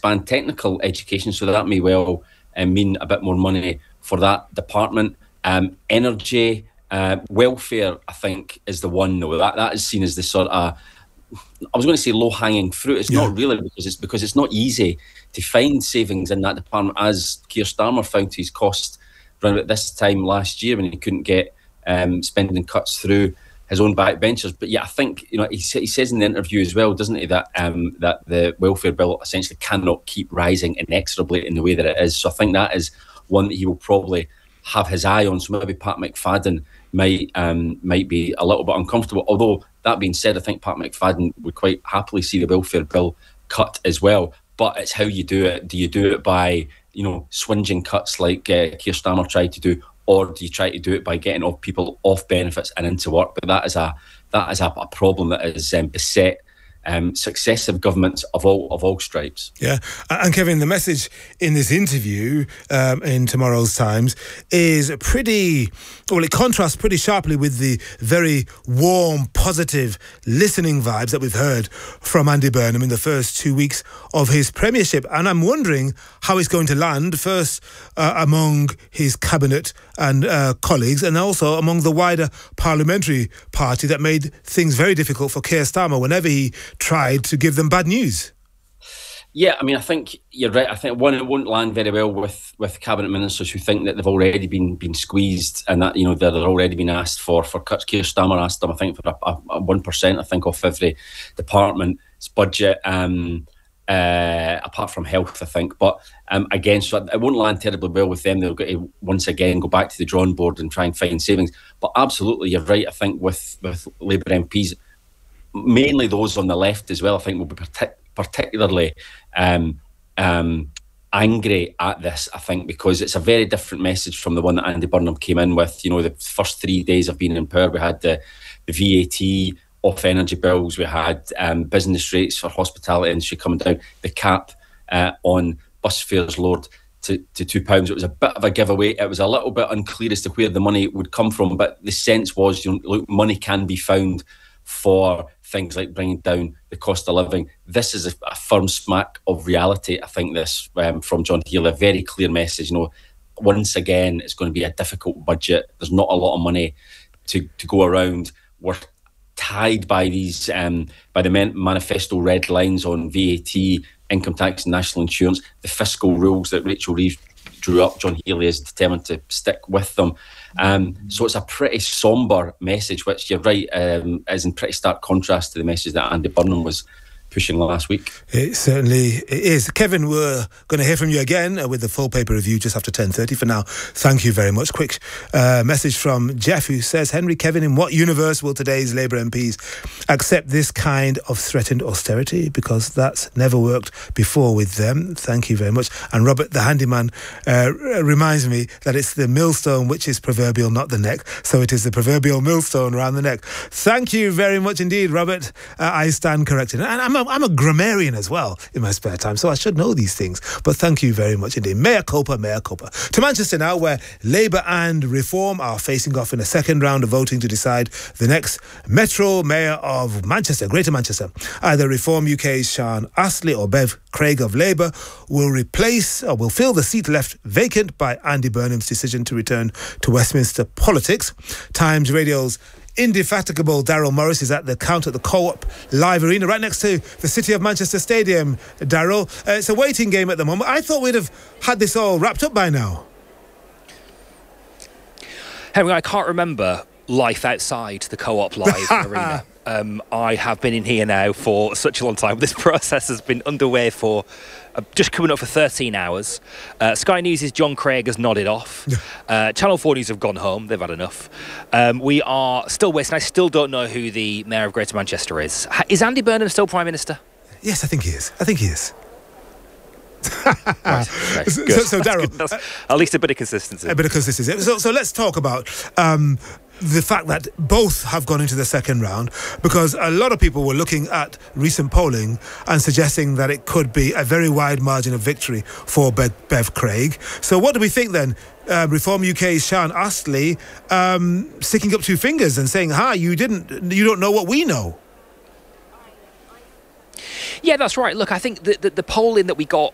expand technical education, so that may well mean a bit more money for that department. Energy, welfare, I think, is the one, though. That is seen as the sort of, I was going to say low-hanging fruit. It's not really, because it's not easy to find savings in that department, as Keir Starmer found to his cost around at this time last year when he couldn't get spending cuts through his own backbenchers. But yeah, I think, he says in the interview as well, doesn't he, that that the welfare bill essentially cannot keep rising inexorably in the way that it is. So I think that is one that he will probably have his eye on. So maybe Pat McFadden might be a little bit uncomfortable. Although, that being said, I think Pat McFadden would quite happily see the welfare bill cut as well. But it's how you do it. Do you do it by, swinging cuts like Keir Starmer tried to do, or do you try to do it by getting people off benefits and into work? But that is a problem that has beset successive governments of all stripes. Yeah, and Kevin, the message in this interview in tomorrow's Times is it contrasts pretty sharply with the very warm, positive, listening vibes that we've heard from Andy Burnham in the first 2 weeks of his premiership. And I'm wondering how it's going to land, first among his cabinet and colleagues, and also among the wider parliamentary party that made things very difficult for Keir Starmer whenever he tried to give them bad news. Yeah, I mean, I think you're right. I think, one, it won't land very well with cabinet ministers who think that they've already been squeezed, and that they're already been asked for cuts. Keir Starmer asked them, I think, for a 1%, I think, off every department's budget, apart from health, I think. But again, so it won't land terribly well with them. They'll get to once again go back to the drawing board and try and find savings. But absolutely, you're right. I think with Labour MPs, mainly those on the left as well, I think will be particularly angry at this, I think, because it's a very different message from the one that Andy Burnham came in with. The first 3 days of being in power, we had the VAT off energy bills, we had business rates for hospitality industry coming down, the cap on bus fares lowered to £2. It was a bit of a giveaway. It was a little bit unclear as to where the money would come from, but the sense was, look, money can be found for things like bringing down the cost of living. This is a firm smack of reality, I think, this from John Healey, a very clear message. Once again, it's going to be a difficult budget. There's not a lot of money to go around. We're tied by these by the manifesto red lines on VAT, income tax and national insurance, the fiscal rules that Rachel Reeves drew up. John Healey is determined to stick with them. So it's a pretty sombre message, which, you're right, is in pretty stark contrast to the message that Andy Burnham was pushing last week. It certainly is. Kevin, we're going to hear from you again with the full paper review just after 10:30. For now, thank you very much. Quick message from Jeff, who says, Henry, Kevin, in what universe will today's Labour MPs accept this kind of threatened austerity? Because that's never worked before with them. Thank you very much. And Robert, the handyman, reminds me that it's the millstone which is proverbial, not the neck. So it is the proverbial millstone around the neck. Thank you very much indeed, Robert. I stand corrected. And I'm a grammarian as well in my spare time, so I should know these things. But thank you very much indeed. Mea culpa, mea culpa. To Manchester now, where Labour and Reform are facing off in a second round of voting to decide the next Metro Mayor of Manchester, Greater Manchester. Either Reform UK's Sian Astley or Bev Craig of Labour will fill the seat left vacant by Andy Burnham's decision to return to Westminster politics. Times Radio's indefatigable Daryl Morris is at the count at the Co-op Live Arena right next to the City of Manchester Stadium. Daryl, it's a waiting game at the moment. I thought we'd have had this all wrapped up by now. Henry, I can't remember life outside the Co-op Live Arena. I have been in here now for such a long time. This process has been underway for just coming up for 13 hours. Sky News' John Craig has nodded off. Channel 4 News have gone home. They've had enough. We are still waiting. I still don't know who the Mayor of Greater Manchester is. Is Andy Burnham still Prime Minister? Yes, I think he is. Right, okay, so Daryl, at least a bit of consistency. So let's talk about the fact that both have gone into the second round, because a lot of people were looking at recent polling and suggesting that it could be a very wide margin of victory for Bev Craig. So what do we think then? Reform UK's Sian Astley sticking up two fingers and saying, you don't know what we know. Yeah, that's right. Look, I think the polling that we got